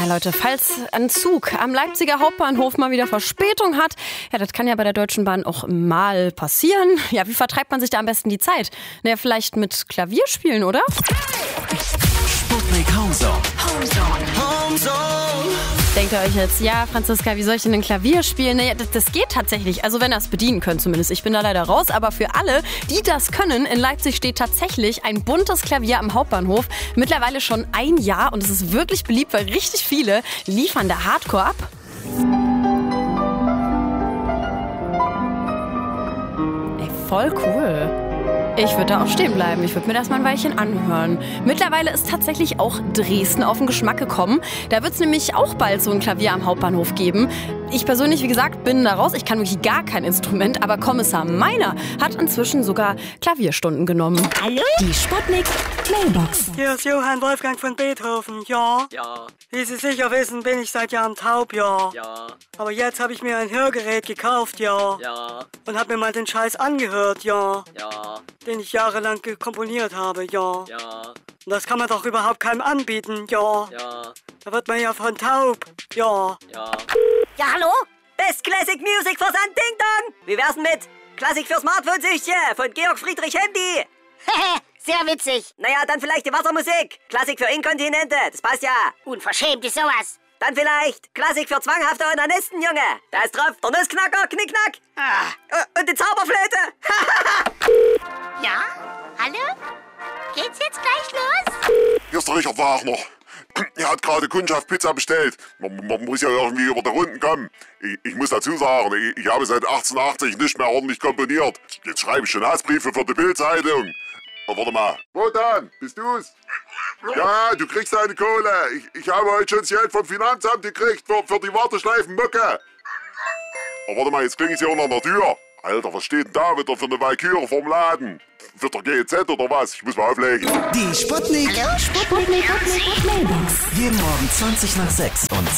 Leute, falls ein Zug am Leipziger Hauptbahnhof mal wieder Verspätung hat, ja, das kann ja bei der Deutschen Bahn auch mal passieren. Ja, wie vertreibt man sich da am besten die Zeit? Naja, vielleicht mit Klavierspielen, oder? Sputnik Homezone. Denkt ihr euch jetzt, ja, Franziska, wie soll ich denn ein Klavier spielen? Naja, das geht tatsächlich. Also wenn ihr es bedienen könnt zumindest. Ich bin da leider raus. Aber für alle, die das können, in Leipzig steht tatsächlich ein buntes Klavier am Hauptbahnhof. Mittlerweile schon ein Jahr und es ist wirklich beliebt, weil richtig viele liefern da Hardcore ab. Ey, voll cool. Ich würde da auch stehen bleiben. Ich würde mir das mal ein Weilchen anhören. Mittlerweile ist tatsächlich auch Dresden auf den Geschmack gekommen. Da wird es nämlich auch bald so ein Klavier am Hauptbahnhof geben. Ich persönlich, wie gesagt, bin da raus. Ich kann wirklich gar kein Instrument. Aber Kommissar Meiner hat inzwischen sogar Klavierstunden genommen. Hallo? Die Sputnik Mailbox. Hier ist Johann Wolfgang von Beethoven, ja. Ja, Wie Sie sicher wissen, bin ich seit Jahren taub, ja. ja, Aber jetzt habe ich mir ein Hörgerät gekauft, ja. ja, Und habe mir mal den Scheiß angehört, ja. ja, Den ich jahrelang komponiert habe, ja. ja, Und das kann man doch überhaupt keinem anbieten, ja. ja, Da wird man ja von taub, ja. ja. Ja, hallo? Best Classic Music for San Ding Dong. Wie wär's denn mit Klassik für Smartphone-Süchtchen von Georg Friedrich Handy? Sehr witzig. Naja, dann vielleicht die Wassermusik. Klassik für Inkontinente, das passt ja. Unverschämt ist sowas. Dann vielleicht Klassik für zwanghafte Onanisten, Junge. Da ist drauf der Nussknacker, Knickknack. Und die Zauberflöte. Ja? Hallo? Geht's jetzt gleich los? Hier ist der Richard Wagner. Er hat gerade Kundschaft Pizza bestellt. Man muss ja irgendwie über die Runden kommen. Ich muss dazu sagen, ich habe seit 1880 nicht mehr ordentlich komponiert. Jetzt schreibe ich schon Hassbriefe für die Bildzeitung. Oh, warte mal. Wotan, bist du's? Ja, du kriegst deine Kohle. Ich habe heute schon das Geld vom Finanzamt gekriegt für die Warteschleifen-Mucke. Oh, warte mal, jetzt klingt es hier unter der Tür. Alter, was steht denn da wieder für eine Valkyrie vom Laden? Wird der GEZ oder was? Ich muss mal auflegen. Die Sputnik. Sputnik Mailbox. Jeden Morgen 20 nach 6 und